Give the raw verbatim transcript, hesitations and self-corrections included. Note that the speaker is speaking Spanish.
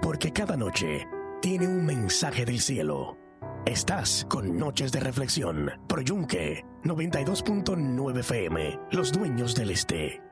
porque cada noche tiene un mensaje del cielo. Estás con Noches de Reflexión, por Yunque noventa y dos punto nueve F M, Los Dueños del Este.